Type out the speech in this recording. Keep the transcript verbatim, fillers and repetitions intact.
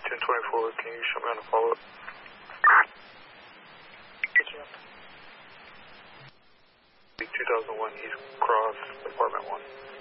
ten twenty-four, can you show me on the follow-up? two thousand one East Cross, Apartment one.